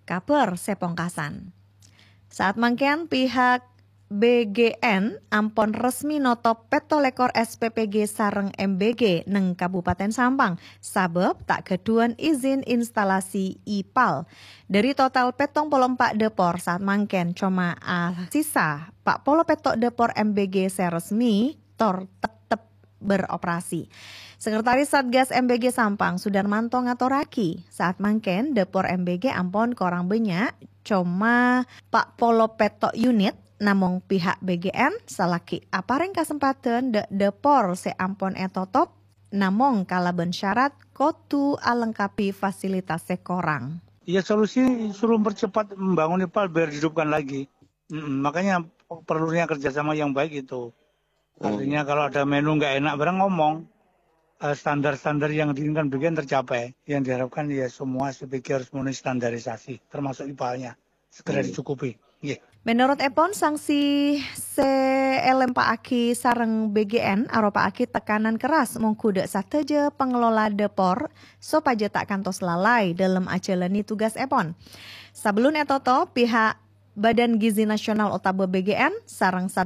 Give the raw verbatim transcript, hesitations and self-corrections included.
kaper sepongkasan. Saat mangken pihak B G N ampon resmi noto petolekor S P P G sareng M B G neng Kabupaten Sampang sabab tak keduan izin instalasi I P A L. Dari total petong polo empat depor saat mangken cuma ah, sisa Pak Polo petok depor M B G seresmi tor tetep beroperasi. Sekretaris Satgas M B G Sampang Sudarmanto ngatoraki saat mangken depor M B G ampon korang banyak cuma Pak Polo petok unit namong pihak B G N salaki apareng kesempatan de depor seampon etotop namong kalaben syarat kotu alengkapi fasilitas sekorang. Ya solusi suruh percepat membangun I P A L biar dihidupkan lagi. Mm, makanya perlunya kerjasama yang baik itu. Artinya kalau ada menu nggak enak barang ngomong. Standar-standar yang diinginkan B G N tercapai. Yang diharapkan ya semua S P P G harus memenuhi standarisasi termasuk I P A L-nya. Segera dicukupi. Yeah. Menurut Epon, sanksi se elempaki sareng B G N aropa aki tekanan keras mengkuda sateja pengelola depor supaya tak kantos lalai dalam ajalani tugas Epon. Sebelum etoto pihak Badan Gizi Nasional Otabe B G N sareng